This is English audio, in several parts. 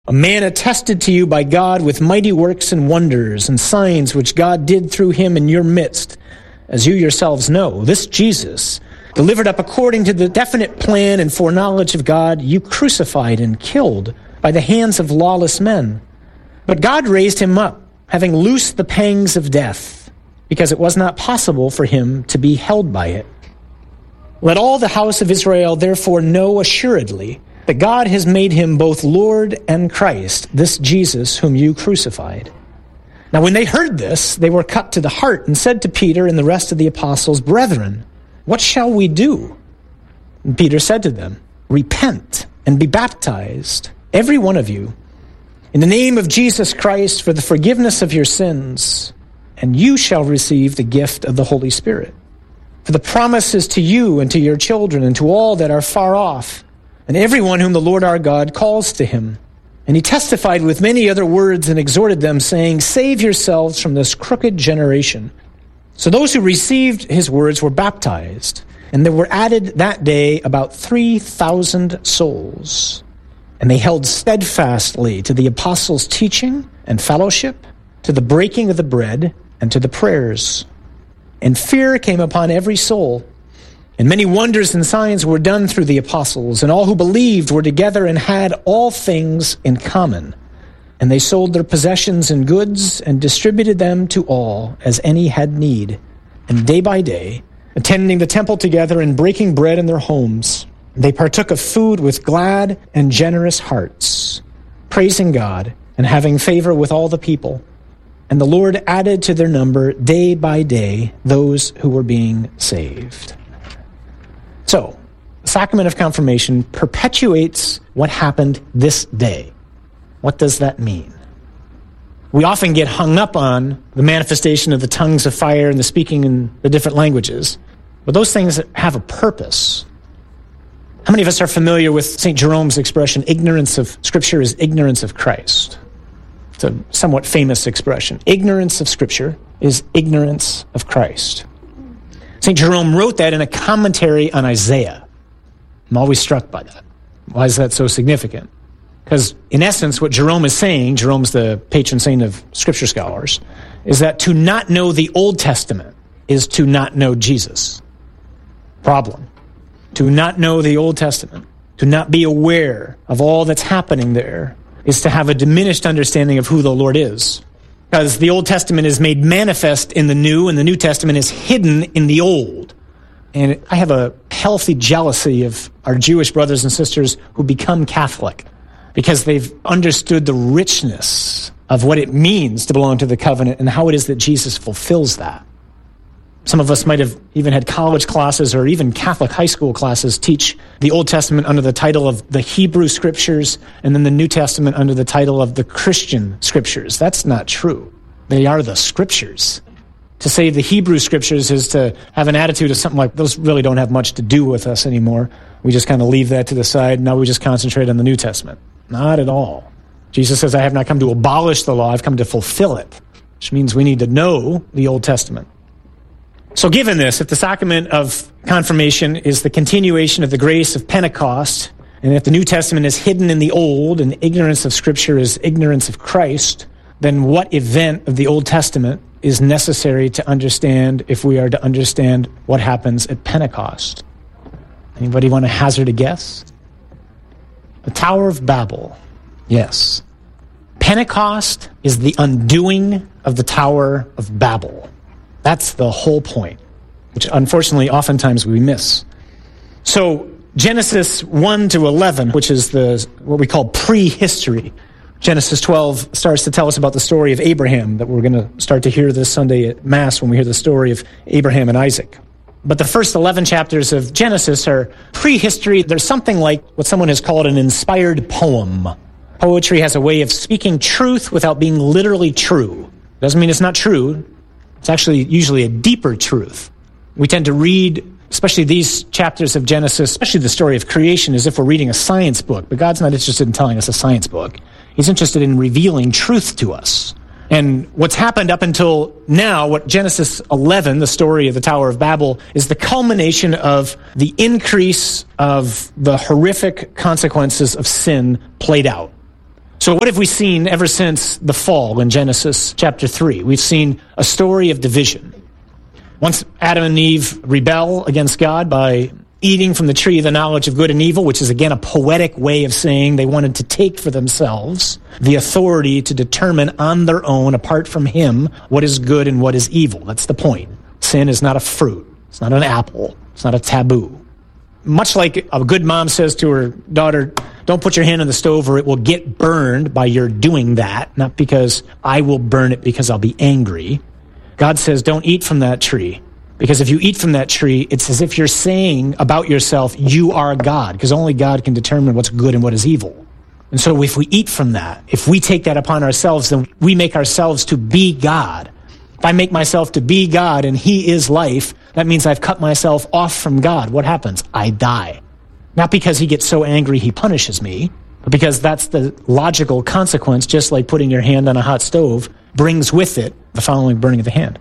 a man attested to you by God with mighty works and wonders and signs which God did through him in your midst, as you yourselves know. This Jesus, delivered up according to the definite plan and foreknowledge of God, you crucified and killed by the hands of lawless men. But God raised him up, having loosed the pangs of death, because it was not possible for him to be held by it. Let all the house of Israel therefore know assuredly that God has made him both Lord and Christ, this Jesus whom you crucified. Now when they heard this, they were cut to the heart and said to Peter and the rest of the apostles, Brethren, what shall we do? And Peter said to them, Repent and be baptized, every one of you, in the name of Jesus Christ for the forgiveness of your sins, and you shall receive the gift of the Holy Spirit. For the promise is to you and to your children and to all that are far off, and everyone whom the Lord our God calls to him. And he testified with many other words and exhorted them, saying, Save yourselves from this crooked generation. So those who received his words were baptized, and there were added that day about 3,000 souls. And they held steadfastly to the apostles' teaching and fellowship, to the breaking of the bread, and to the prayers. And fear came upon every soul. And many wonders and signs were done through the apostles, and all who believed were together and had all things in common. And they sold their possessions and goods and distributed them to all as any had need. And day by day, attending the temple together and breaking bread in their homes, they partook of food with glad and generous hearts, praising God and having favor with all the people. And the Lord added to their number day by day those who were being saved. So, the sacrament of confirmation perpetuates what happened this day. What does that mean? We often get hung up on the manifestation of the tongues of fire and the speaking in the different languages, but those things have a purpose. How many of us are familiar with St. Jerome's expression, ignorance of Scripture is ignorance of Christ? It's a somewhat famous expression. Ignorance of Scripture is ignorance of Christ. St. Jerome wrote that in a commentary on Isaiah. I'm always struck by that. Why is that so significant? Because in essence, what Jerome is saying, Jerome's the patron saint of Scripture scholars, is that to not know the Old Testament is to not know Jesus. Problem. To not know the Old Testament, to not be aware of all that's happening there, is to have a diminished understanding of who the Lord is. Because the Old Testament is made manifest in the New, and the New Testament is hidden in the Old. And I have a healthy jealousy of our Jewish brothers and sisters who become Catholic, because they've understood the richness of what it means to belong to the covenant and how it is that Jesus fulfills that. Some of us might have even had college classes or even Catholic high school classes teach the Old Testament under the title of the Hebrew Scriptures and then the New Testament under the title of the Christian Scriptures. That's not true. They are the Scriptures. To say the Hebrew Scriptures is to have an attitude of something like, those really don't have much to do with us anymore. We just kind of leave that to the side. Now we just concentrate on the New Testament. Not at all. Jesus says, I have not come to abolish the law, I've come to fulfill it, which means we need to know the Old Testament. So given this, if the sacrament of confirmation is the continuation of the grace of Pentecost, and if the New Testament is hidden in the Old, and ignorance of Scripture is ignorance of Christ, then what event of the Old Testament is necessary to understand if we are to understand what happens at Pentecost? Anybody want to hazard a guess? The Tower of Babel. Yes. Pentecost is the undoing of the Tower of Babel. That's the whole point, which unfortunately oftentimes we miss. So Genesis 1 to 11, which is what we call prehistory. Genesis 12 starts to tell us about the story of Abraham that we're going to start to hear this Sunday at Mass when we hear the story of Abraham and Isaac. But the first 11 chapters of Genesis are prehistory. There's something like what someone has called an inspired poem. Poetry has a way of speaking truth without being literally true. Doesn't mean it's not true. It's actually usually a deeper truth. We tend to read, especially these chapters of Genesis, especially the story of creation, as if we're reading a science book. But God's not interested in telling us a science book. He's interested in revealing truth to us. And what's happened up until now, what Genesis 11, the story of the Tower of Babel, is the culmination of the increase of the horrific consequences of sin played out. So what have we seen ever since the fall in Genesis chapter 3? We've seen a story of division. Once Adam and Eve rebel against God by eating from the tree of the knowledge of good and evil, which is again a poetic way of saying they wanted to take for themselves the authority to determine on their own, apart from him, what is good and what is evil. That's the point. Sin is not a fruit. It's not an apple. It's not a taboo. Much like a good mom says to her daughter, don't put your hand on the stove or it will get burned by your doing that, not because I will burn it because I'll be angry. God says, don't eat from that tree. Because if you eat from that tree, it's as if you're saying about yourself, you are God, because only God can determine what's good and what is evil. And so if we eat from that, if we take that upon ourselves, then we make ourselves to be God. If I make myself to be God and he is life, that means I've cut myself off from God. What happens? I die. Not because he gets so angry he punishes me, but because that's the logical consequence, just like putting your hand on a hot stove brings with it the following burning of the hand.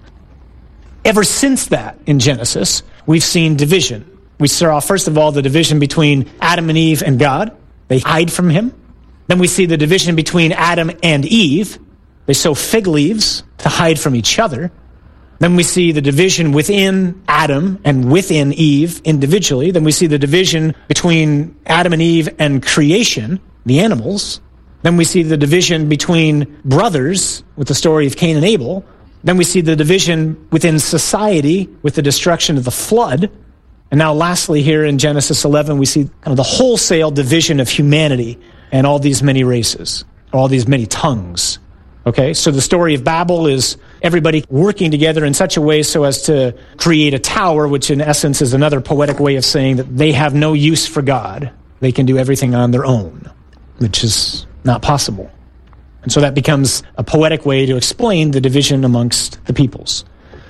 Ever since that, in Genesis, we've seen division. We saw, first of all, the division between Adam and Eve and God. They hide from him. Then we see the division between Adam and Eve. They sew fig leaves to hide from each other. Then we see the division within Adam and within Eve individually. Then we see the division between Adam and Eve and creation, the animals. Then we see the division between brothers with the story of Cain and Abel. Then we see the division within society with the destruction of the flood. And now lastly here in Genesis 11, we see kind of the wholesale division of humanity and all these many races, all these many tongues. Okay, so the story of Babel is everybody working together in such a way so as to create a tower, which in essence is another poetic way of saying that they have no use for God. They can do everything on their own, which is not possible. And so that becomes a poetic way to explain the division amongst the peoples.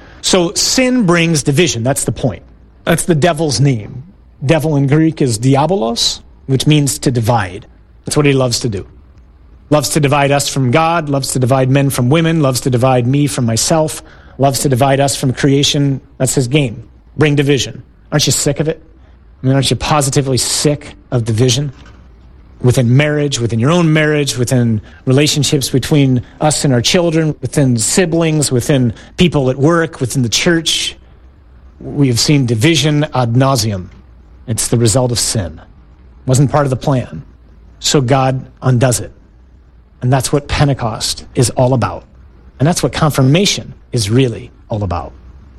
So sin brings division. That's the point. That's the devil's name. Devil in Greek is diabolos, which means to divide. That's what he loves to do. Loves to divide us from God, loves to divide men from women, loves to divide me from myself, loves to divide us from creation. That's his game. Bring division. Aren't you sick of it? I mean, aren't you positively sick of division? Within marriage, within your own marriage, within relationships between us and our children, within siblings, within people at work, within the church. We have seen division ad nauseum. It's the result of sin. It wasn't part of the plan. So God undoes it. And that's what Pentecost is all about. And that's what confirmation is really all about.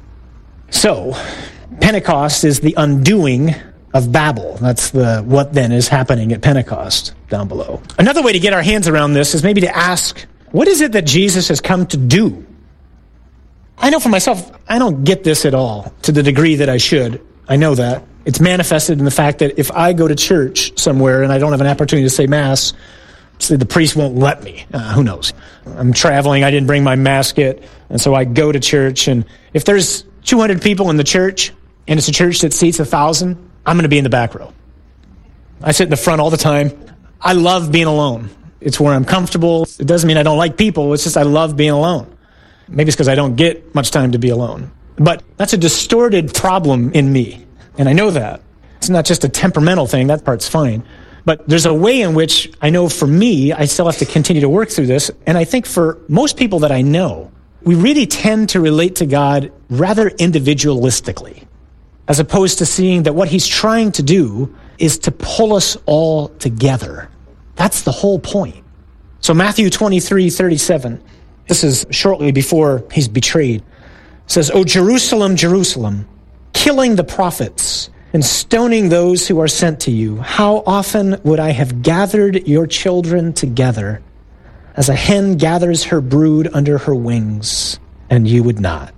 So, Pentecost is the undoing of Babel. That's what then is happening at Pentecost down below. Another way to get our hands around this is maybe to ask, what is it that Jesus has come to do? I know for myself, I don't get this at all to the degree that I should. I know that. It's manifested in the fact that if I go to church somewhere and I don't have an opportunity to say Mass, so the priest won't let me. Who knows? I'm traveling. I didn't bring my masket. And so I go to church. And if there's 200 people in the church and it's a church that seats 1,000, I'm going to be in the back row. I sit in the front all the time. I love being alone. It's where I'm comfortable. It doesn't mean I don't like people. It's just I love being alone. Maybe it's because I don't get much time to be alone. But that's a distorted problem in me. And I know that. It's not just a temperamental thing. That part's fine. But there's a way in which I know for me, I still have to continue to work through this. And I think for most people that I know, we really tend to relate to God rather individualistically, as opposed to seeing that what he's trying to do is to pull us all together. That's the whole point. So Matthew 23:37, this is shortly before he's betrayed, says, "O Jerusalem, Jerusalem, killing the prophets and stoning those who are sent to you, how often would I have gathered your children together as a hen gathers her brood under her wings, and you would not."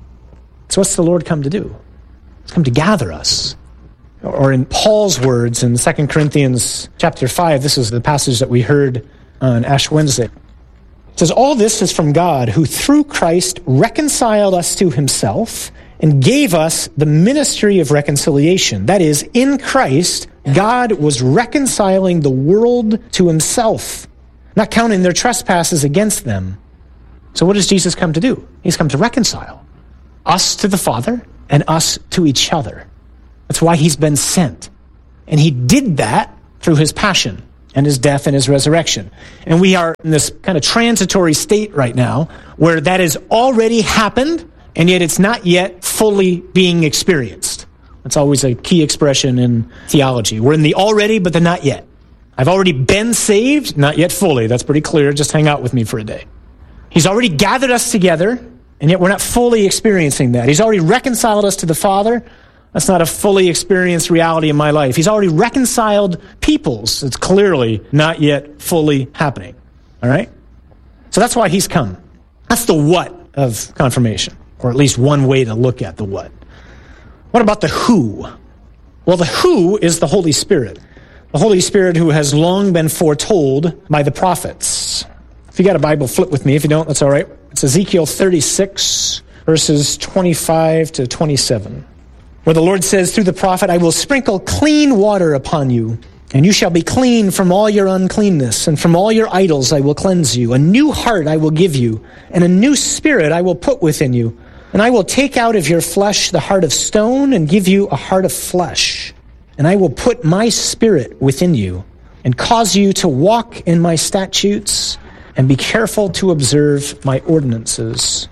So what's the Lord come to do? He's come to gather us. Or in Paul's words in 2 Corinthians chapter 5, this is the passage that we heard on Ash Wednesday. It says, "All this is from God, who through Christ reconciled us to himself and gave us the ministry of reconciliation." That is, in Christ, God was reconciling the world to himself, not counting their trespasses against them. So what does Jesus come to do? He's come to reconcile us to the Father and us to each other. That's why he's been sent. And he did that through his passion. and his death and his resurrection. And we are in this kind of transitory state right now where that has already happened, and yet it's not yet fully being experienced. That's always a key expression in theology. We're in the already, but the not yet. I've already been saved, not yet fully. That's pretty clear. Just hang out with me for a day. He's already gathered us together, and yet we're not fully experiencing that. He's already reconciled us to the Father. That's not a fully experienced reality in my life. He's already reconciled peoples. It's clearly not yet fully happening. All right? So that's why he's come. That's the what of confirmation, or at least one way to look at the what. What about the who? Well, the who is the Holy Spirit. The Holy Spirit who has long been foretold by the prophets. If you got a Bible, flip with me. If you don't, that's all right. It's Ezekiel 36, verses 25 to 27. Where the Lord says through the prophet, I will sprinkle clean water upon you, and you shall be clean from all your uncleanness, and from all your idols I will cleanse you. A new heart I will give you, and a new spirit I will put within you. And I will take out of your flesh the heart of stone, and give you a heart of flesh. And I will put my spirit within you, and cause you to walk in my statutes, and be careful to observe my ordinances.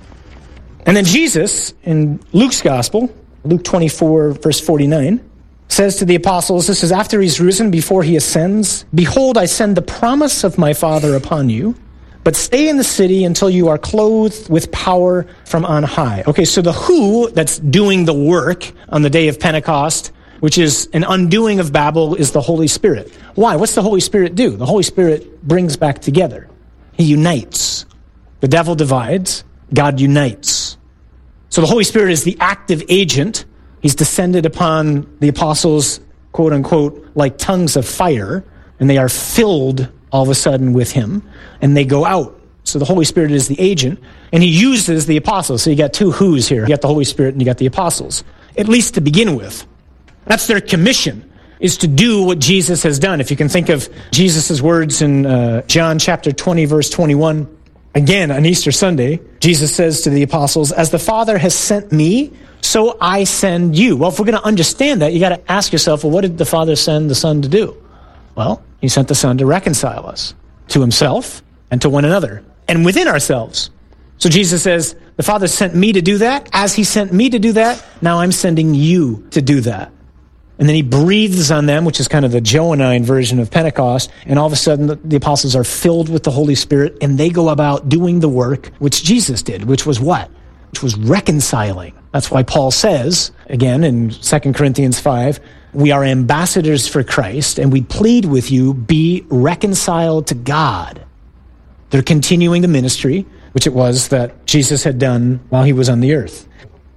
And then Jesus, in Luke's gospel, Luke 24, verse 49, says to the apostles, this is after he's risen, before he ascends, behold, I send the promise of my Father upon you, but stay in the city until you are clothed with power from on high. Okay, so the who that's doing the work on the day of Pentecost, which is an undoing of Babel, is the Holy Spirit. Why? What's the Holy Spirit do? The Holy Spirit brings back together. He unites. The devil divides. God unites. So the Holy Spirit is the active agent. He's descended upon the apostles, quote unquote, like tongues of fire, and they are filled all of a sudden with him, and they go out. So the Holy Spirit is the agent, and he uses the apostles. So you got two who's here. You got the Holy Spirit and you got the apostles, at least to begin with. That's their commission, is to do what Jesus has done. If you can think of Jesus' words in John chapter 20, verse 21, again, on Easter Sunday, Jesus says to the apostles, as the Father has sent me, so I send you. Well, if we're going to understand that, you got to ask yourself, well, what did the Father send the Son to do? Well, he sent the Son to reconcile us to himself and to one another and within ourselves. So Jesus says, the Father sent me to do that. As he sent me to do that, now I'm sending you to do that. And then he breathes on them, which is kind of the Johannine version of Pentecost, and all of a sudden the apostles are filled with the Holy Spirit, and they go about doing the work which Jesus did, which was what? Which was reconciling. That's why Paul says, again in 2 Corinthians 5, we are ambassadors for Christ, and we plead with you, be reconciled to God. They're continuing the ministry, which it was that Jesus had done while he was on the earth.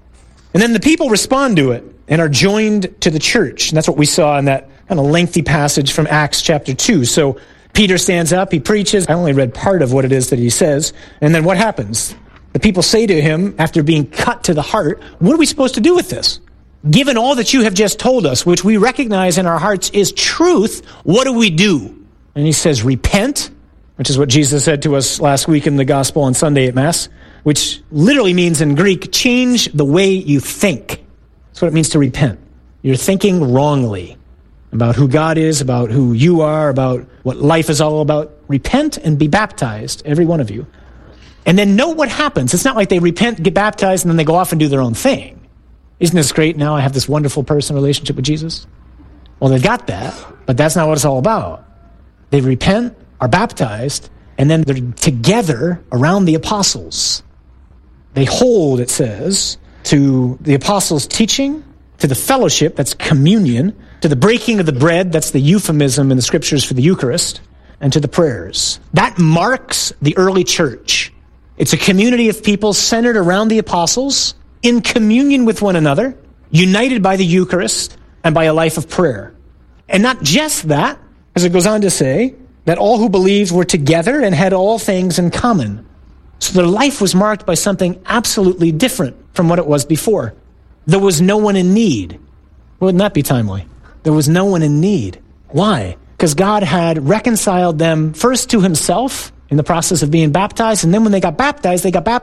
And then the people respond to it and are joined to the church. And that's what we saw in that kind of lengthy passage from Acts chapter 2. So Peter stands up, he preaches. I only read part of what it is that he says. And then what happens? The people say to him, after being cut to the heart, what are we supposed to do with this? Given all that you have just told us, which we recognize in our hearts is truth, what do we do? And he says, repent, which is what Jesus said to us last week in the gospel on Sunday at Mass, which literally means in Greek, change the way you think. That's what it means to repent. You're thinking wrongly about who God is, about who you are, about what life is all about. Repent and be baptized, every one of you. And then note what happens. It's not like they repent, get baptized, and then they go off and do their own thing. Isn't this great? Now I have this wonderful personal relationship with Jesus. Well, they've got that, but that's not what it's all about. They repent, are baptized, and then they're together around the apostles. They hold, it says, to the apostles' teaching, to the fellowship, that's communion, to the breaking of the bread, that's the euphemism in the scriptures for the Eucharist, and to the prayers. That marks the early church. It's a community of people centered around the apostles, in communion with one another, united by the Eucharist and by a life of prayer. And not just that, as it goes on to say, that all who believed were together and had all things in common. So their life was marked by something absolutely different from what it was before. There was no one in need. Wouldn't that be timely? There was no one in need. Why? Because God had reconciled them first to himself in the process of being baptized, and then when they got baptized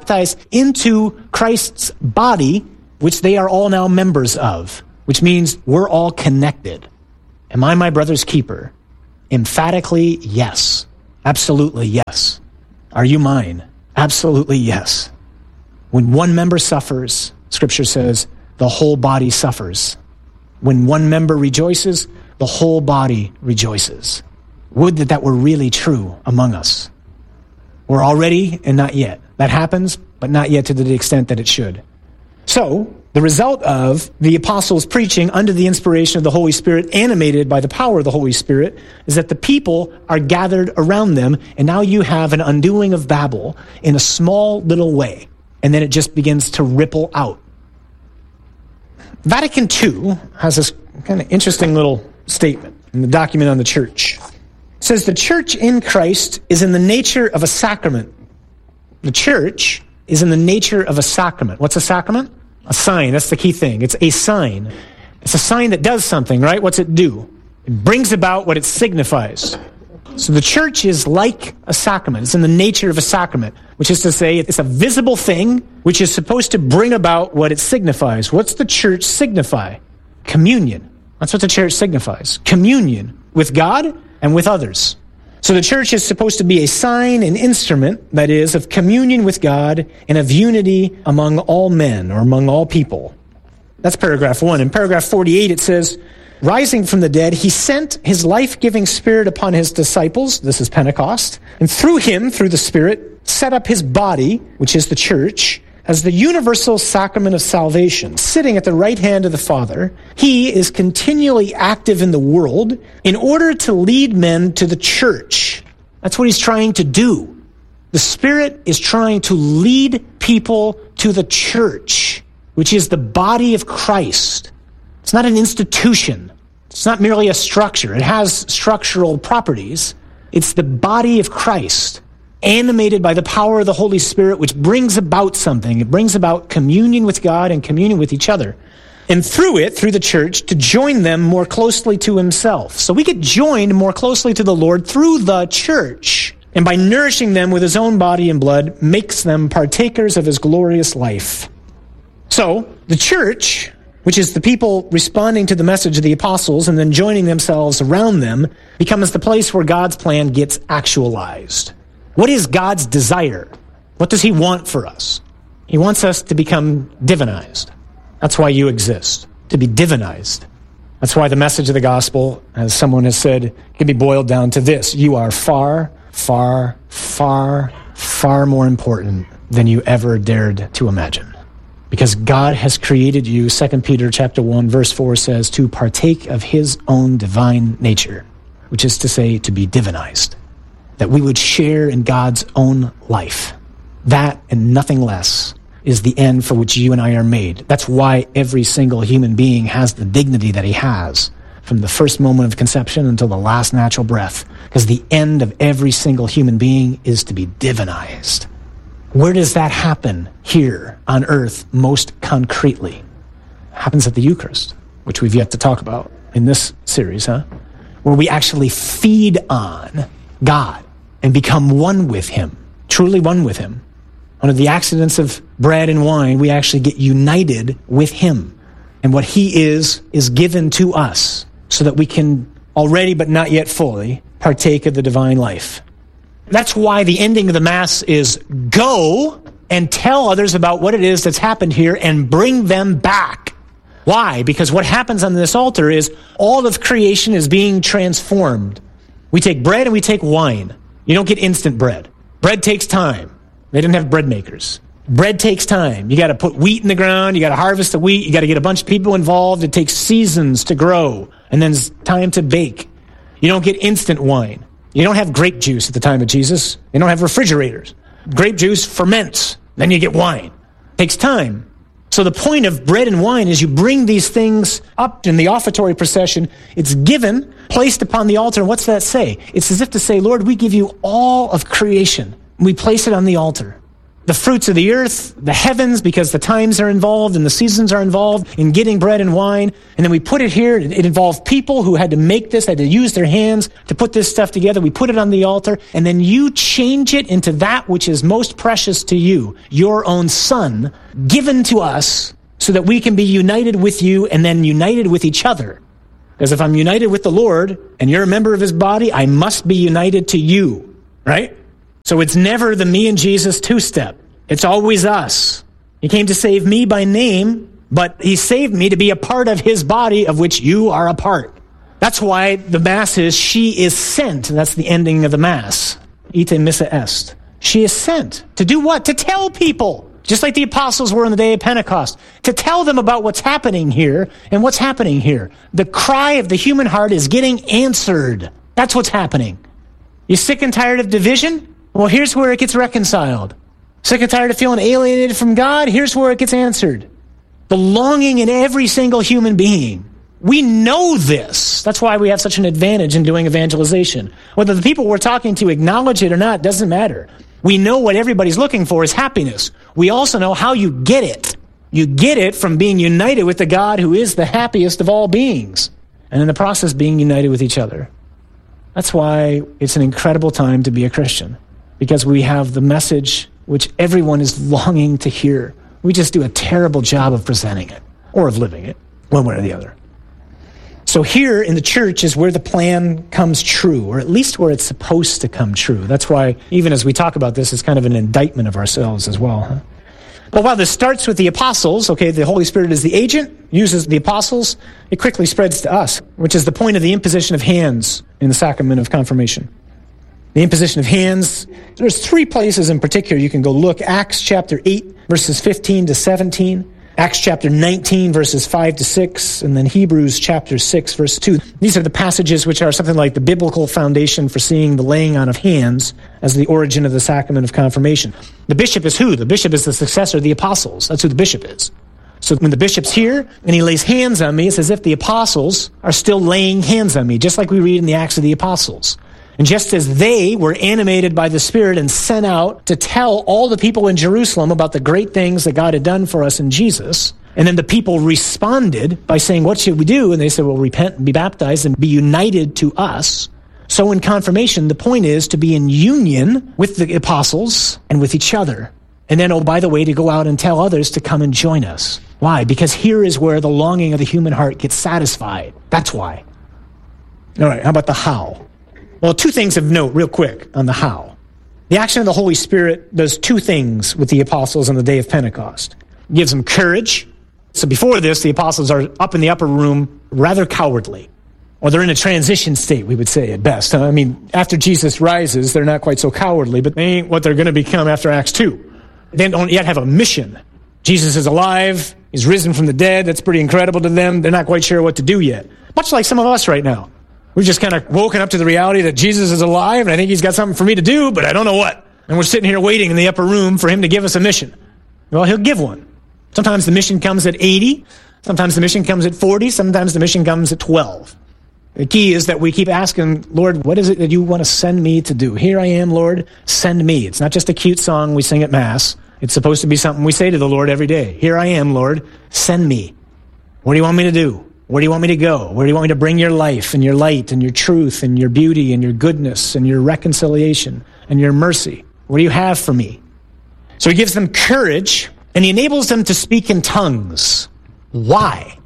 into Christ's body, which they are all now members of, which means we're all connected. Am I my brother's keeper? Emphatically, yes. Absolutely, yes. Are you mine? Absolutely, yes. When one member suffers, Scripture says, the whole body suffers. When one member rejoices, the whole body rejoices. Would that were really true among us. We're already and not yet. That happens, but not yet to the extent that it should. So, the result of the apostles' preaching under the inspiration of the Holy Spirit, animated by the power of the Holy Spirit, is that the people are gathered around them, and now you have an undoing of Babel in a small little way, and then it just begins to ripple out. Vatican II has this kind of interesting little statement in the document on the church. It says, the church in Christ is in the nature of a sacrament. The church is in the nature of a sacrament. What's a sacrament? A sign. That's the key thing. It's a sign. It's a sign that does something, right? What's it do? It brings about what it signifies. So the church is like a sacrament. It's in the nature of a sacrament, which is to say it's a visible thing which is supposed to bring about what it signifies. What's the church signify? Communion. That's what the church signifies. Communion with God and with others. So the church is supposed to be a sign, an instrument, that is, of communion with God and of unity among all men or among all people. That's paragraph 1. In paragraph 48, it says, rising from the dead, he sent his life-giving Spirit upon his disciples, this is Pentecost, and through him, through the Spirit, set up his body, which is the church, as the universal sacrament of salvation, sitting at the right hand of the Father. He is continually active in the world in order to lead men to the church. That's what he's trying to do. The Spirit is trying to lead people to the church, which is the body of Christ. It's not an institution. It's not merely a structure. It has structural properties. It's the body of Christ, animated by the power of the Holy Spirit, which brings about something. It brings about communion with God and communion with each other. And through it, through the church, to join them more closely to himself. So we get joined more closely to the Lord through the church. And by nourishing them with his own body and blood, makes them partakers of his glorious life. So, the church, which is the people responding to the message of the apostles and then joining themselves around them, becomes the place where God's plan gets actualized. What is God's desire? What does he want for us? He wants us to become divinized. That's why you exist, to be divinized. That's why the message of the gospel, as someone has said, can be boiled down to this. You are far, far, far, far more important than you ever dared to imagine. Because God has created you, 2 Peter chapter 1, verse 4 says, to partake of his own divine nature, which is to say, to be divinized. That we would share in God's own life. That and nothing less is the end for which you and I are made. That's why every single human being has the dignity that he has from the first moment of conception until the last natural breath. Because the end of every single human being is to be divinized. Where does that happen here on earth most concretely? It happens at the Eucharist, which we've yet to talk about in this series, where we actually feed on God and become one with him, truly one with him. One of the accidents of bread and wine, we actually get united with him. And what he is given to us so that we can already, but not yet fully, partake of the divine life. That's why the ending of the Mass is go and tell others about what it is that's happened here and bring them back. Why? Because what happens on this altar is all of creation is being transformed. We take bread and we take wine. You don't get instant bread. Bread takes time. They didn't have bread makers. Bread takes time. You got to put wheat in the ground. You got to harvest the wheat. You got to get a bunch of people involved. It takes seasons to grow. And then it's time to bake. You don't get instant wine. You don't have grape juice at the time of Jesus. They don't have refrigerators. Grape juice ferments. Then you get wine. It takes time. So the point of bread and wine is you bring these things up in the offertory procession. It's given, placed upon the altar. And what's that say? It's as if to say, Lord, we give you all of creation. We place it on the altar. The fruits of the earth, the heavens, because the times are involved and the seasons are involved in getting bread and wine. And then we put it here. It involved people who had to make this, had to use their hands to put this stuff together. We put it on the altar. And then you change it into that which is most precious to you, your own Son, given to us so that we can be united with you and then united with each other. Because if I'm united with the Lord and you're a member of his body, I must be united to you, right? So it's never the me and Jesus two-step. It's always us. He came to save me by name, but he saved me to be a part of his body of which you are a part. That's why the Mass is, she is sent. That's the ending of the Mass. Ite missa est. She is sent. To do what? To tell people. Just like the apostles were on the day of Pentecost. To tell them about what's happening here and what's happening here. The cry of the human heart is getting answered. That's what's happening. You sick and tired of division? Well, here's where it gets reconciled. Sick and tired of feeling alienated from God? Here's where it gets answered. The longing in every single human being. We know this. That's why we have such an advantage in doing evangelization. Whether the people we're talking to acknowledge it or not doesn't matter. We know what everybody's looking for is happiness. We also know how you get it. You get it from being united with the God who is the happiest of all beings. And in the process, being united with each other. That's why it's an incredible time to be a Christian. Because we have the message which everyone is longing to hear. We just do a terrible job of presenting it. Or of living it. One way or the other. So here in the church is where the plan comes true, or at least where it's supposed to come true. That's why, even as we talk about this, it's kind of an indictment of ourselves as well. Huh? But while this starts with the apostles, okay, the Holy Spirit is the agent, uses the apostles, it quickly spreads to us, which is the point of the imposition of hands in the sacrament of confirmation. The imposition of hands, there's 3 places in particular you can go look. Acts chapter 8, verses 15 to 17. Acts chapter 19, verses 5 to 6, and then Hebrews chapter 6, verse 2. These are the passages which are something like the biblical foundation for seeing the laying on of hands as the origin of the sacrament of confirmation. The bishop is who? The bishop is the successor of the apostles. That's who the bishop is. So when the bishop's here and he lays hands on me, it's as if the apostles are still laying hands on me, just like we read in the Acts of the Apostles. And just as they were animated by the Spirit and sent out to tell all the people in Jerusalem about the great things that God had done for us in Jesus, and then the people responded by saying, what should we do? And they said, well, repent and be baptized and be united to us. So in confirmation, the point is to be in union with the apostles and with each other. And then, oh, by the way, to go out and tell others to come and join us. Why? Because here is where the longing of the human heart gets satisfied. That's why. All right, how about the how? Well, 2 things of note real quick on the how. The action of the Holy Spirit does 2 things with the apostles on the day of Pentecost. It gives them courage. So before this, the apostles are up in the upper room rather cowardly. Or they're in a transition state, we would say at best. I mean, after Jesus rises, they're not quite so cowardly, but they ain't what they're going to become after Acts 2. They don't yet have a mission. Jesus is alive. He's risen from the dead. That's pretty incredible to them. They're not quite sure what to do yet. Much like some of us right now. We've just kind of woken up to the reality that Jesus is alive, and I think he's got something for me to do, but I don't know what. And we're sitting here waiting in the upper room for him to give us a mission. Well, he'll give one. Sometimes the mission comes at 80. Sometimes the mission comes at 40. Sometimes the mission comes at 12. The key is that we keep asking, Lord, what is it that you want to send me to do? Here I am, Lord, send me. It's not just a cute song we sing at Mass. It's supposed to be something we say to the Lord every day. Here I am, Lord, send me. What do you want me to do? Where do you want me to go? Where do you want me to bring your life and your light and your truth and your beauty and your goodness and your reconciliation and your mercy? What do you have for me? So he gives them courage and he enables them to speak in tongues. Why?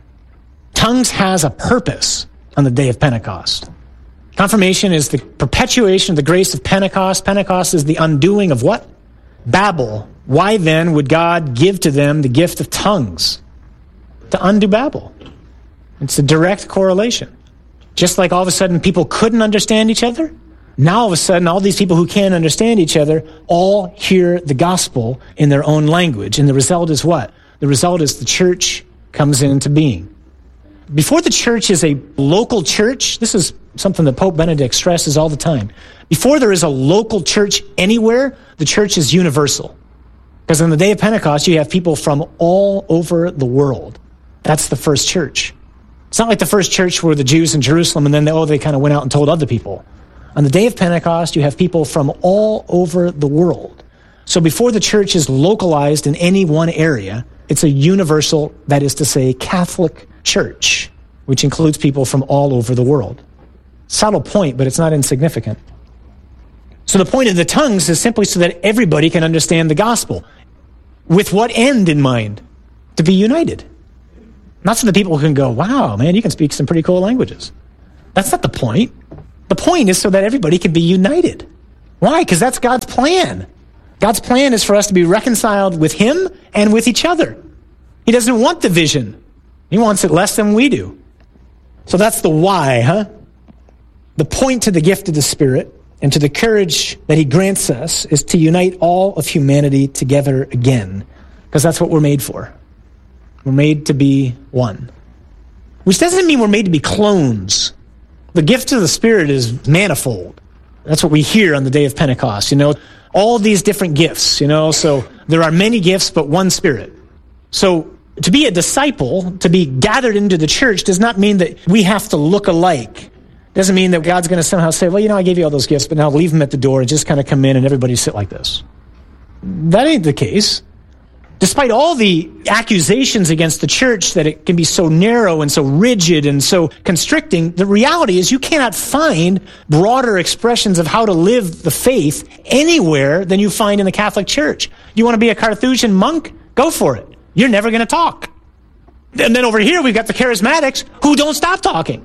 Tongues has a purpose on the day of Pentecost. Confirmation is the perpetuation of the grace of Pentecost. Pentecost is the undoing of what? Babel. Why then would God give to them the gift of tongues? To undo Babel. It's a direct correlation. Just like all of a sudden people couldn't understand each other, now all of a sudden all these people who can't understand each other all hear the gospel in their own language. And the result is what? The result is the church comes into being. Before the church is a local church, this is something that Pope Benedict stresses all the time. Before there is a local church anywhere, the church is universal. Because on the day of Pentecost, you have people from all over the world. That's the first church. It's not like the first church were the Jews in Jerusalem and then they kind of went out and told other people. On the day of Pentecost, you have people from all over the world. So before the church is localized in any one area, it's a universal, that is to say, Catholic church, which includes people from all over the world. Subtle point, but it's not insignificant. So the point of the tongues is simply so that everybody can understand the gospel. With what end in mind? To be united. Not so that people can go, wow, man, you can speak some pretty cool languages. That's not the point. The point is so that everybody can be united. Why? Because that's God's plan. God's plan is for us to be reconciled with him and with each other. He doesn't want division. He wants it less than we do. So that's the why, huh? The point to the gift of the Spirit and to the courage that he grants us is to unite all of humanity together again, because that's what we're made for. We're made to be one. Which doesn't mean we're made to be clones. The gift of the Spirit is manifold. That's what we hear on the day of Pentecost, all these different gifts, so there are many gifts, but one Spirit. So to be a disciple, to be gathered into the church, does not mean that we have to look alike. Doesn't mean that God's going to somehow say, well, I gave you all those gifts, but now leave them at the door and just kind of come in and everybody sit like this. That ain't the case. Despite all the accusations against the church that it can be so narrow and so rigid and so constricting, the reality is you cannot find broader expressions of how to live the faith anywhere than you find in the Catholic Church. You want to be a Carthusian monk? Go for it. You're never going to talk. And then over here, we've got the charismatics who don't stop talking.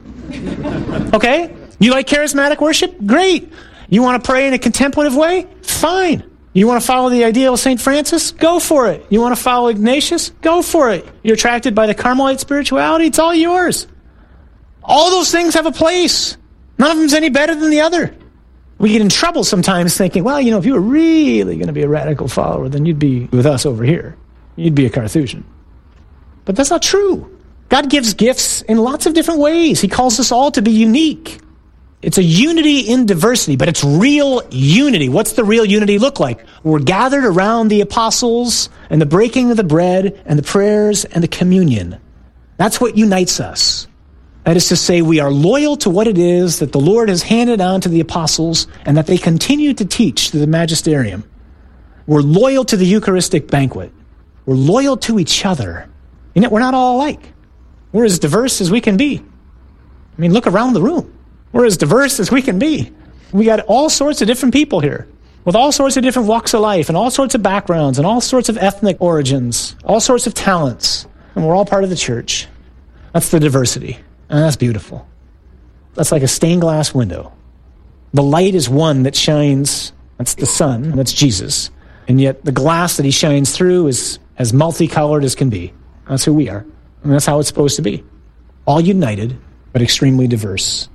Okay? You like charismatic worship? Great. You want to pray in a contemplative way? Fine. You want to follow the ideal of St. Francis? Go for it. You want to follow Ignatius? Go for it. You're attracted by the Carmelite spirituality? It's all yours. All those things have a place. None of them's any better than the other. We get in trouble sometimes thinking, well, if you were really going to be a radical follower, then you'd be with us over here. You'd be a Carthusian. But that's not true. God gives gifts in lots of different ways. He calls us all to be unique. It's a unity in diversity, but it's real unity. What's the real unity look like? We're gathered around the apostles and the breaking of the bread and the prayers and the communion. That's what unites us. That is to say, we are loyal to what it is that the Lord has handed on to the apostles and that they continue to teach to the magisterium. We're loyal to the Eucharistic banquet. We're loyal to each other. And yet we're not all alike. We're as diverse as we can be. Look around the room. We're as diverse as we can be. We got all sorts of different people here with all sorts of different walks of life and all sorts of backgrounds and all sorts of ethnic origins, all sorts of talents. And we're all part of the church. That's the diversity. And that's beautiful. That's like a stained glass window. The light is one that shines. That's the sun. That's Jesus. And yet the glass that he shines through is as multicolored as can be. That's who we are. And that's how it's supposed to be. All united, but extremely diverse.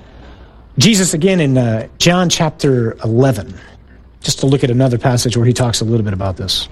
Jesus, again, in John chapter 11, just to look at another passage where he talks a little bit about this.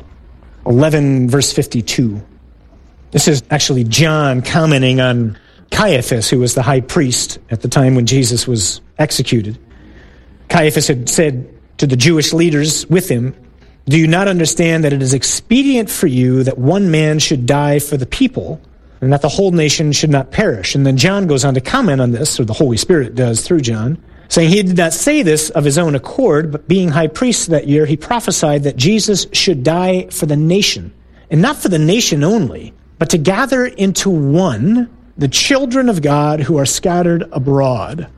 11, verse 52. This is actually John commenting on Caiaphas, who was the high priest at the time when Jesus was executed. Caiaphas had said to the Jewish leaders with him, "Do you not understand that it is expedient for you that one man should die for the people, and that the whole nation should not perish?" And then John goes on to comment on this, or the Holy Spirit does through John, saying he did not say this of his own accord, but being high priest that year, he prophesied that Jesus should die for the nation, and not for the nation only, but to gather into one the children of God who are scattered abroad.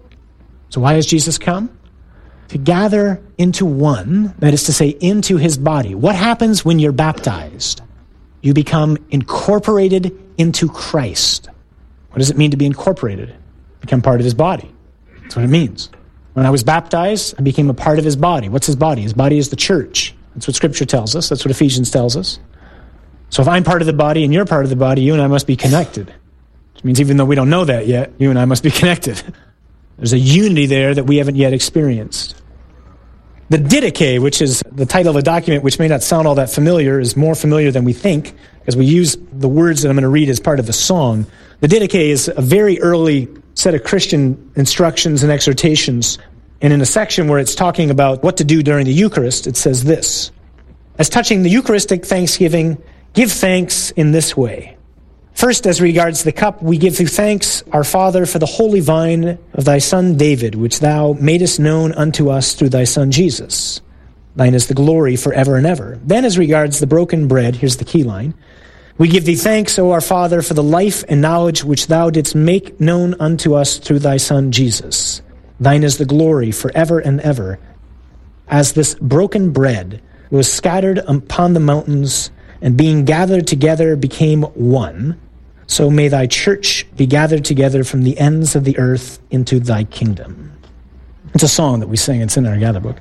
So why has Jesus come? To gather into one, that is to say, into his body. What happens when you're baptized? You become incorporated into Christ. What does it mean to be incorporated? Become part of his body. That's what it means. When I was baptized, I became a part of his body. What's his body? His body is the church. That's what Scripture tells us. That's what Ephesians tells us. So if I'm part of the body and you're part of the body, you and I must be connected. Which means even though we don't know that yet, you and I must be connected. There's a unity there that we haven't yet experienced. The Didache, which is the title of a document which may not sound all that familiar, is more familiar than we think, because we use the words that I'm going to read as part of the song. The Didache is a very early set of Christian instructions and exhortations. And in a section where it's talking about what to do during the Eucharist, it says this: "As touching the Eucharistic thanksgiving, give thanks in this way. First, as regards the cup, we give thee thanks, our Father, for the holy vine of thy Son David, which thou madest known unto us through thy Son Jesus. Thine is the glory forever and ever. Then, as regards the broken bread," here's the key line, "we give thee thanks, O our Father, for the life and knowledge which thou didst make known unto us through thy Son Jesus. Thine is the glory forever and ever. As this broken bread was scattered upon the mountains, and being gathered together became one, so may thy church be gathered together from the ends of the earth into thy kingdom. It's a song that we sing. It's in our gather book.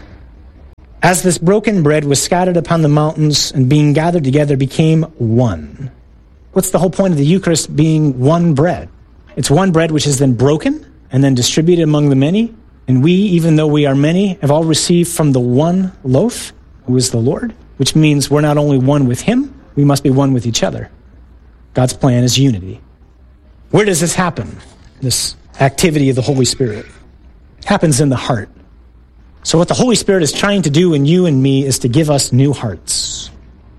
As this broken bread was scattered upon the mountains and being gathered together became one. What's the whole point of the Eucharist being one bread? It's one bread which is then broken and then distributed among the many. And we, even though we are many, have all received from the one loaf, who is the Lord, which means we're not only one with him, we must be one with each other. God's plan is unity. Where does this happen? This activity of the Holy Spirit happens in the heart. So what the Holy Spirit is trying to do in you and me is to give us new hearts.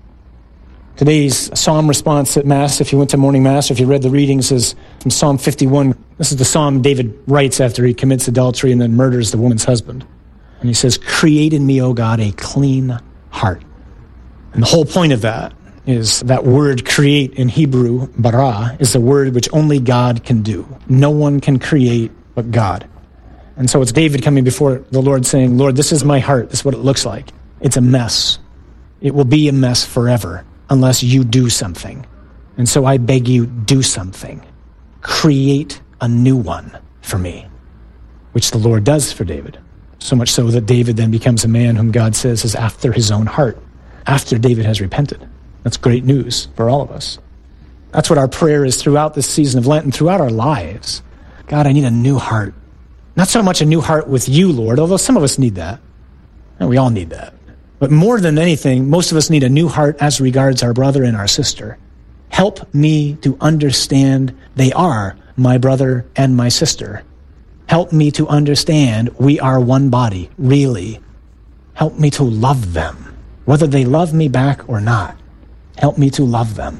Today's psalm response at Mass, if you went to morning Mass, or if you read the readings, is from Psalm 51. This is the psalm David writes after he commits adultery and then murders the woman's husband. And he says, "Create in me, O God, a clean heart." And the whole point of that is that word create in Hebrew, bara, is a word which only God can do. No one can create but God. And so it's David coming before the Lord saying, "Lord, this is my heart. This is what it looks like. It's a mess. It will be a mess forever unless you do something. And so I beg you, do something. Create a new one for me," which the Lord does for David. So much so that David then becomes a man whom God says is after his own heart, after David has repented. That's great news for all of us. That's what our prayer is throughout this season of Lent and throughout our lives. God, I need a new heart. Not so much a new heart with you, Lord, although some of us need that. And we all need that. But more than anything, most of us need a new heart as regards our brother and our sister. Help me to understand they are my brother and my sister. Help me to understand we are one body, really. Help me to love them, whether they love me back or not. Help me to love them.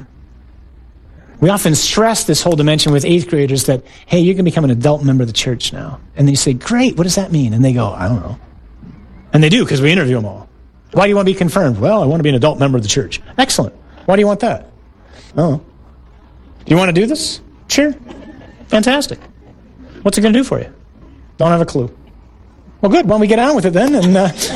We often stress this whole dimension with 8th graders that, hey, you're going to become an adult member of the church now. And then you say, great, what does that mean? And they go, I don't know. And they do, because we interview them all. Why do you want to be confirmed? Well, I want to be an adult member of the church. Excellent. Why do you want that? Oh. Do you want to do this? Sure. Fantastic. What's it going to do for you? Don't have a clue. Well, good. Why don't we get on with it then? And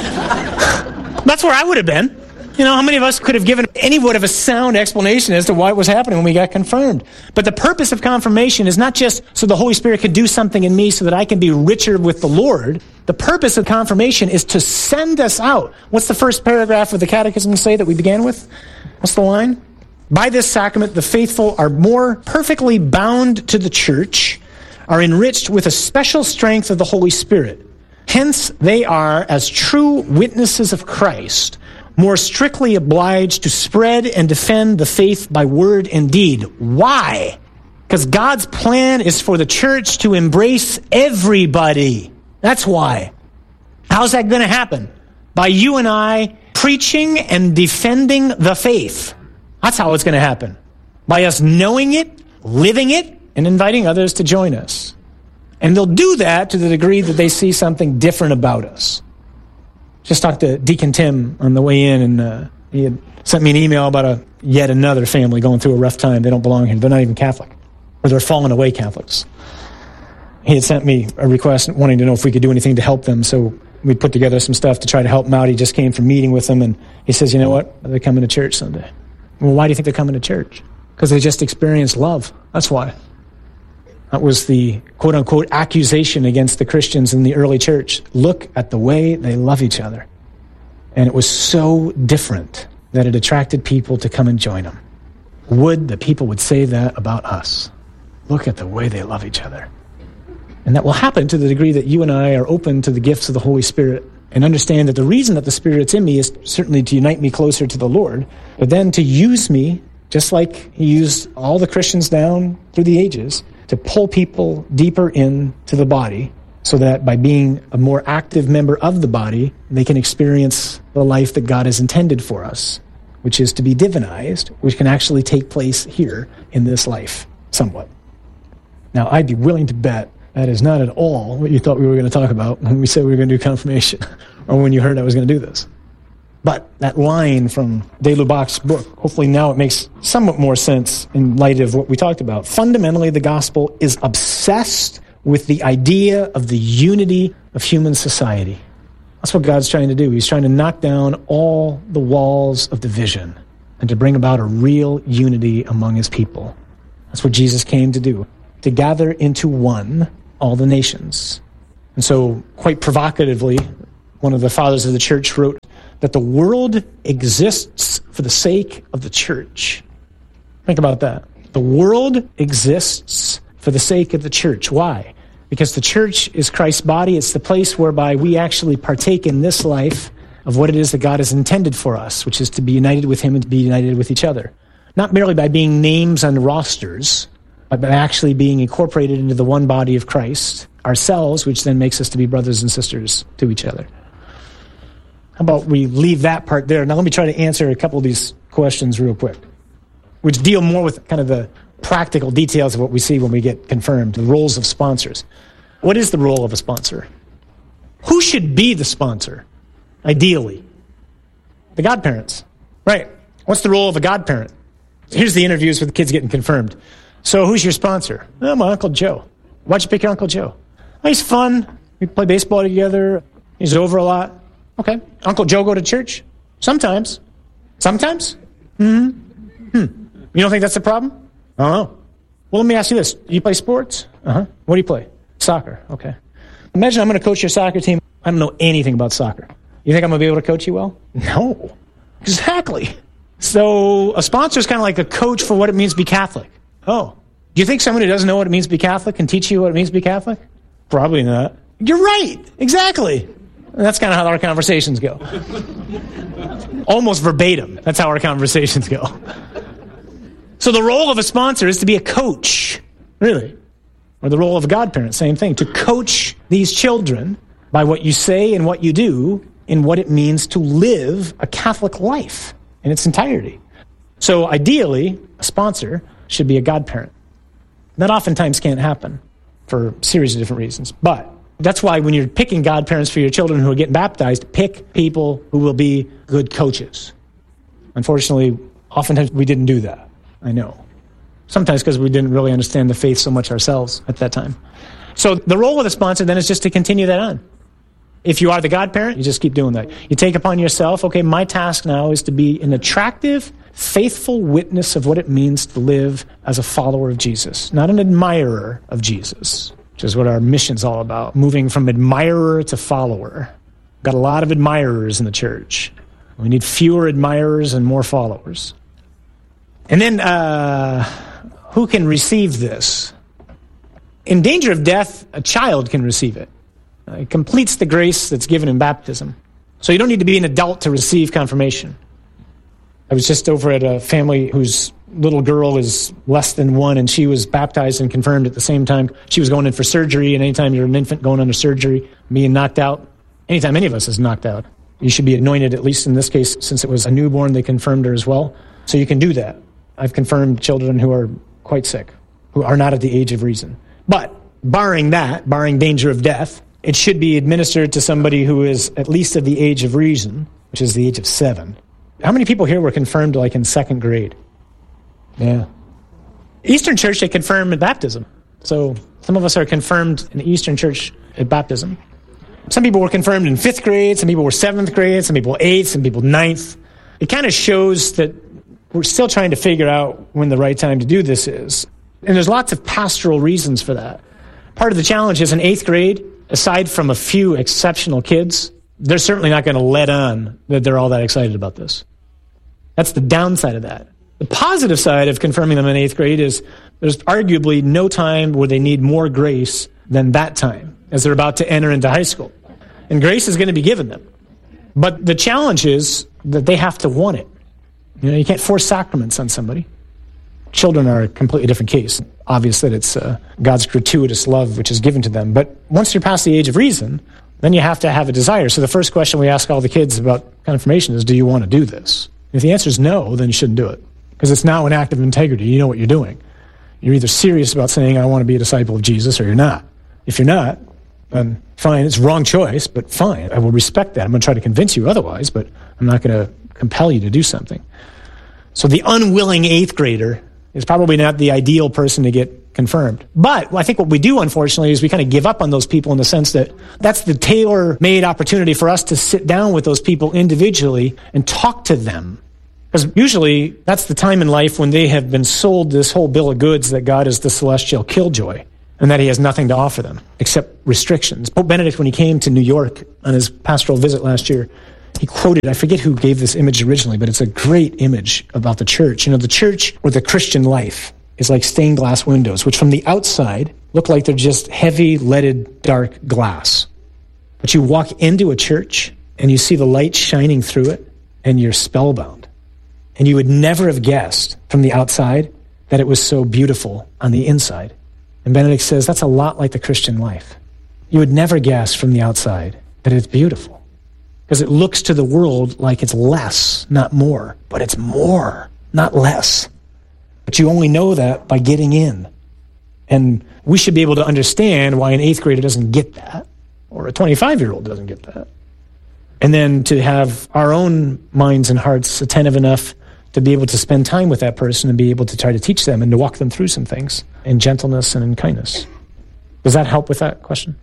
that's where I would have been. You know, how many of us could have given any word of a sound explanation as to why it was happening when we got confirmed? But the purpose of confirmation is not just so the Holy Spirit could do something in me so that I can be richer with the Lord. The purpose of confirmation is to send us out. What's the first paragraph of the Catechism say that we began with? What's the line? By this sacrament, the faithful are more perfectly bound to the church, are enriched with a special strength of the Holy Spirit. Hence, they are, as true witnesses of Christ, more strictly obliged to spread and defend the faith by word and deed. Why? Because God's plan is for the church to embrace everybody. That's why. How's that going to happen? By you and I preaching and defending the faith. That's how it's going to happen. By us knowing it, living it, and inviting others to join us. And they'll do that to the degree that they see something different about us. Just talked to Deacon Tim on the way in, and he had sent me an email about yet another family going through a rough time. They don't belong here. They're not even Catholic. Or they're fallen away Catholics. He had sent me a request wanting to know if we could do anything to help them, so we put together some stuff to try to help them out. He just came from meeting with them, and he says, you know what? They're coming to church Sunday. Well, why do you think they're coming to church? Because they just experienced love. That's why. That was the quote-unquote accusation against the Christians in the early church. Look at the way they love each other. And it was so different that it attracted people to come and join them. Would that people would say that about us. Look at the way they love each other. And that will happen to the degree that you and I are open to the gifts of the Holy Spirit and understand that the reason that the Spirit's in me is certainly to unite me closer to the Lord, but then to use me, just like he used all the Christians down through the ages, to pull people deeper into the body so that by being a more active member of the body, they can experience the life that God has intended for us, which is to be divinized, which can actually take place here in this life, somewhat. Now, I'd be willing to bet that is not at all what you thought we were going to talk about when we said we were going to do confirmation, or when you heard I was going to do this. But that line from de Lubac's book, hopefully now it makes somewhat more sense in light of what we talked about. Fundamentally, the gospel is obsessed with the idea of the unity of human society. That's what God's trying to do. He's trying to knock down all the walls of division and to bring about a real unity among his people. That's what Jesus came to do, to gather into one all the nations. And so, quite provocatively, one of the fathers of the church wrote that the world exists for the sake of the church. Think about that. The world exists for the sake of the church. Why? Because the church is Christ's body. It's the place whereby we actually partake in this life of what it is that God has intended for us, which is to be united with him and to be united with each other. Not merely by being names on rosters, but by actually being incorporated into the one body of Christ, ourselves, which then makes us to be brothers and sisters to each other. How about we leave that part there? Now let me try to answer a couple of these questions real quick, which deal more with kind of the practical details of what we see when we get confirmed, the roles of sponsors. What is the role of a sponsor? Who should be the sponsor, ideally? The godparents. Right. What's the role of a godparent? Here's the interviews with the kids getting confirmed. So who's your sponsor? Oh, my Uncle Joe. Why'd you pick your Uncle Joe? Oh, he's fun. We play baseball together. He's over a lot. Okay. Uncle Joe go to church? Sometimes. Sometimes? You don't think that's a problem? I don't know. Well, let me ask you this. You play sports? Uh-huh. What do you play? Soccer. Okay. Imagine I'm going to coach your soccer team. I don't know anything about soccer. You think I'm going to be able to coach you well? No. Exactly. So a sponsor is kind of like a coach for what it means to be Catholic. Oh. Do you think someone who doesn't know what it means to be Catholic can teach you what it means to be Catholic? Probably not. You're right. Exactly. And that's kind of how our conversations go. Almost verbatim. That's how our conversations go. So the role of a sponsor is to be a coach, really. Or the role of a godparent, same thing. To coach these children by what you say and what you do in what it means to live a Catholic life in its entirety. So ideally, a sponsor should be a godparent. That oftentimes can't happen for a series of different reasons. But that's why when you're picking godparents for your children who are getting baptized, pick people who will be good coaches. Unfortunately, oftentimes we didn't do that. I know. Sometimes because we didn't really understand the faith so much ourselves at that time. So the role of the sponsor then is just to continue that on. If you are the godparent, you just keep doing that. You take upon yourself, okay, my task now is to be an attractive, faithful witness of what it means to live as a follower of Jesus, not an admirer of Jesus, which is what our mission's all about, moving from admirer to follower. Got a lot of admirers in the church. We need fewer admirers and more followers. And then, who can receive this? In danger of death, a child can receive it. It completes the grace that's given in baptism. So you don't need to be an adult to receive confirmation. I was just over at a family whose little girl is less than 1, and she was baptized and confirmed at the same time. She was going in for surgery, and anytime you're an infant going under surgery, being knocked out, anytime any of us is knocked out, you should be anointed, at least in this case, since it was a newborn, they confirmed her as well. So you can do that. I've confirmed children who are quite sick, who are not at the age of reason. But barring that, barring danger of death, it should be administered to somebody who is at least of the age of reason, which is the age of 7. How many people here were confirmed like in 2nd grade? Yeah. Eastern Church, they confirm at baptism. So some of us are confirmed in the Eastern Church at baptism. Some people were confirmed in 5th grade, some people were 7th grade, some people 8th, some people 9th. It kind of shows that we're still trying to figure out when the right time to do this is. And there's lots of pastoral reasons for that. Part of the challenge is in 8th grade, aside from a few exceptional kids, they're certainly not going to let on that they're all that excited about this. That's the downside of that. The positive side of confirming them in 8th grade is there's arguably no time where they need more grace than that time as they're about to enter into high school. And grace is going to be given them. But the challenge is that they have to want it. You know, you can't force sacraments on somebody. Children are a completely different case. Obvious that it's God's gratuitous love which is given to them. But once you're past the age of reason, then you have to have a desire. So the first question we ask all the kids about confirmation is, do you want to do this? If the answer is no, then you shouldn't do it. Because it's now an act of integrity. You know what you're doing. You're either serious about saying, I want to be a disciple of Jesus, or you're not. If you're not, then fine, it's a wrong choice, but fine. I will respect that. I'm going to try to convince you otherwise, but I'm not going to compel you to do something. So the unwilling 8th grader is probably not the ideal person to get confirmed. But I think what we do, unfortunately, is we kind of give up on those people in the sense that that's the tailor-made opportunity for us to sit down with those people individually and talk to them Because usually that's the time in life when they have been sold this whole bill of goods that God is the celestial killjoy and that he has nothing to offer them except restrictions. Pope Benedict, when he came to New York on his pastoral visit last year, he quoted, I forget who gave this image originally, but it's a great image about the church. The church or the Christian life is like stained glass windows, which from the outside look like they're just heavy, leaded, dark glass. But you walk into a church and you see the light shining through it and you're spellbound. And you would never have guessed from the outside that it was so beautiful on the inside. And Benedict says that's a lot like the Christian life. You would never guess from the outside that it's beautiful. Because it looks to the world like it's less, not more. But it's more, not less. But you only know that by getting in. And we should be able to understand why an 8th grader doesn't get that, or a 25-year-old doesn't get that. And then to have our own minds and hearts attentive enough to be able to spend time with that person and be able to try to teach them and to walk them through some things in gentleness and in kindness. Does that help with that question?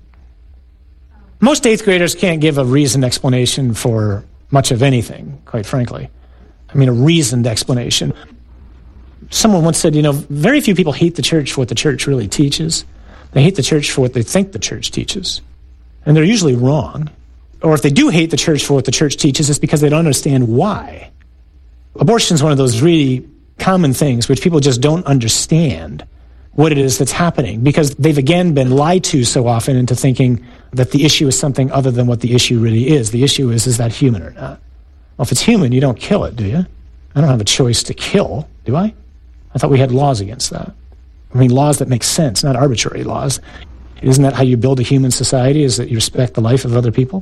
Most 8th graders can't give a reasoned explanation for much of anything, quite frankly. I mean, a reasoned explanation. Someone once said, very few people hate the church for what the church really teaches. They hate the church for what they think the church teaches. And they're usually wrong. Or if they do hate the church for what the church teaches, it's because they don't understand why. Abortion is one of those really common things which people just don't understand what it is that's happening because they've again been lied to so often into thinking that the issue is something other than what the issue really is. The issue is that human or not? Well, if it's human, you don't kill it, do you? I don't have a choice to kill, do I? I thought we had laws against that. I mean, laws that make sense, not arbitrary laws. Isn't that how you build a human society, is that you respect the life of other people?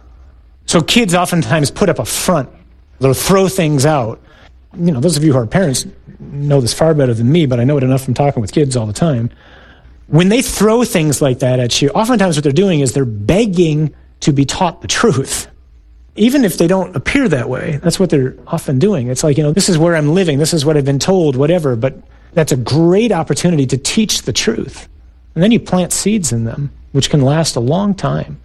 So kids oftentimes put up a front. They'll throw things out. Those of you who are parents know this far better than me, but I know it enough from talking with kids all the time. When they throw things like that at you, oftentimes what they're doing is they're begging to be taught the truth. Even if they don't appear that way, that's what they're often doing. It's like, this is where I'm living, this is what I've been told, whatever, but that's a great opportunity to teach the truth. And then you plant seeds in them, which can last a long time.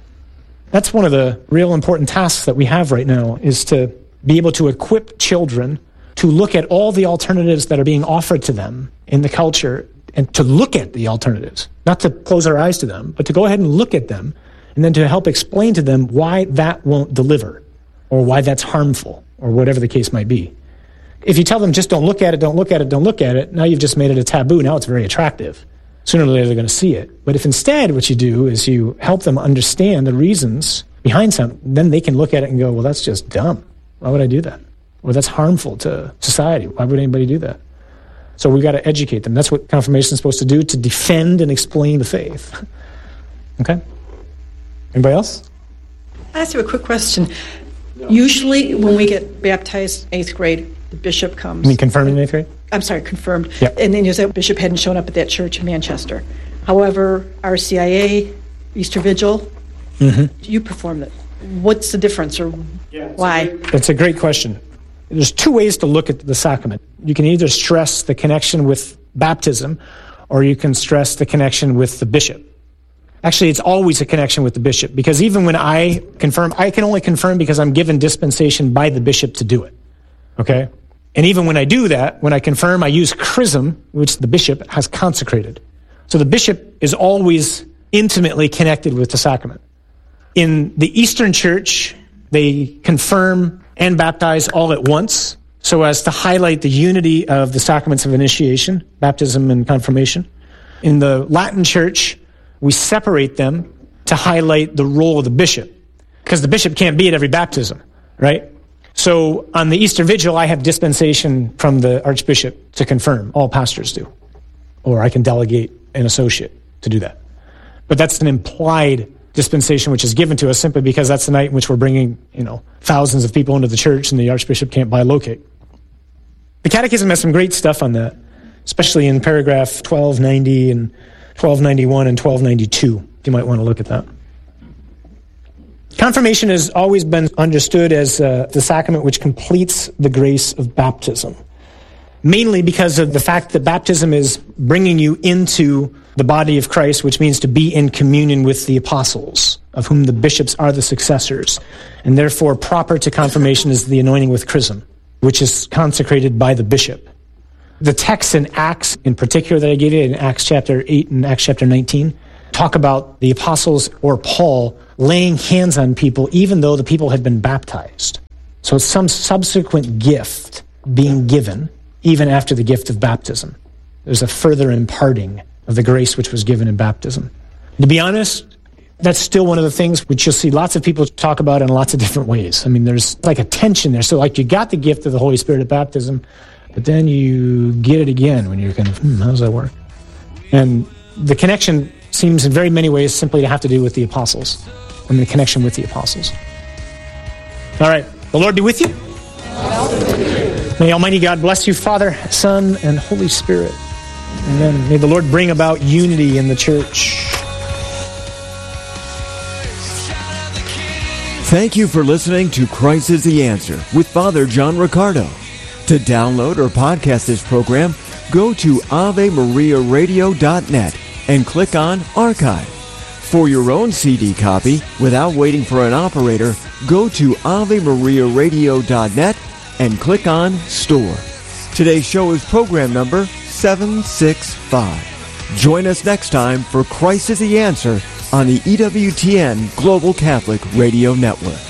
That's one of the real important tasks that we have right now, is to be able to equip children to look at all the alternatives that are being offered to them in the culture and to look at the alternatives, not to close our eyes to them, but to go ahead and look at them and then to help explain to them why that won't deliver or why that's harmful or whatever the case might be. If you tell them just don't look at it, don't look at it, don't look at it, now you've just made it a taboo. Now it's very attractive. Sooner or later they're going to see it. But if instead what you do is you help them understand the reasons behind something, then they can look at it and go, well, that's just dumb. Why would I do that? Or that's harmful to society. Why would anybody do that? So we've got to educate them. That's what confirmation is supposed to do, to defend and explain the faith. Okay? Anybody else? I ask you a quick question. Usually when we get baptized 8th grade, the bishop comes. You mean confirmed in 8th grade? I'm sorry, confirmed. Yep. And then you say the bishop hadn't shown up at that church in Manchester. However, RCIA, Easter Vigil, you performed it. What's the difference, or why? That's a great question. There's two ways to look at the sacrament. You can either stress the connection with baptism, or you can stress the connection with the bishop. Actually, it's always a connection with the bishop, because even when I confirm, I can only confirm because I'm given dispensation by the bishop to do it. Okay? And even when I do that, when I confirm, I use chrism, which the bishop has consecrated. So the bishop is always intimately connected with the sacrament. In the Eastern Church, they confirm and baptize all at once, so as to highlight the unity of the sacraments of initiation, baptism and confirmation. In the Latin Church, we separate them to highlight the role of the bishop, because the bishop can't be at every baptism, right? So on the Easter Vigil, I have dispensation from the Archbishop to confirm. All pastors do. Or I can delegate an associate to do that. But that's an implied dispensation which is given to us simply because that's the night in which we're bringing, thousands of people into the church and the Archbishop can't bilocate. The Catechism has some great stuff on that, especially in paragraph 1290 and 1291 and 1292. You might want to look at that. Confirmation has always been understood as the sacrament which completes the grace of baptism, mainly because of the fact that baptism is bringing you into the body of Christ, which means to be in communion with the apostles, of whom the bishops are the successors. And therefore, proper to confirmation is the anointing with chrism. which is consecrated by the bishop. The texts in Acts, in particular, that I gave you, in Acts chapter 8 and Acts chapter 19, talk about the apostles or Paul laying hands on people even though the people had been baptized. So it's some subsequent gift being given even after the gift of baptism. There's a further imparting of the grace which was given in baptism. To be honest, that's still one of the things which you'll see lots of people talk about in lots of different ways. I mean, there's like a tension there. So like you got the gift of the Holy Spirit at baptism, but then you get it again when you're kind of, how does that work? And the connection seems in very many ways simply to have to do with the apostles and the connection with the apostles. All right. The Lord be with you. May Almighty God bless you, Father, Son, and Holy Spirit. Amen. May the Lord bring about unity in the church. Thank you for listening to Christ is the Answer with Father John Riccardo. To download or podcast this program, go to AveMariaRadio.net and click on Archive. For your own CD copy, without waiting for an operator, go to AveMariaRadio.net and click on Store. Today's show is program number 765. Join us next time for Christ is the Answer on the EWTN Global Catholic Radio Network.